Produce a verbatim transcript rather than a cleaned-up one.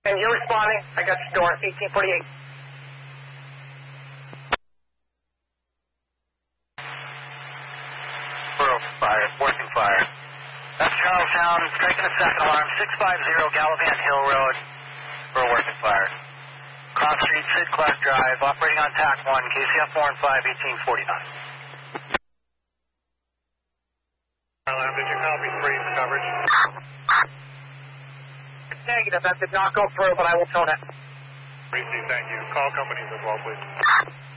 And you're responding. I got your door, eighteen forty-eight. We're open fire, working fire. That's Charlestown, striking a second alarm, six five zero Gallivant Hill Road. We're working fire. Cross Street, Sid Clark Drive, operating on T A C one, K C F four and five, eighteen forty-nine. Alarm, did you copy three for coverage? Negative. That did not go through, but I will tone it. three C, thank you. Call companies as well, please.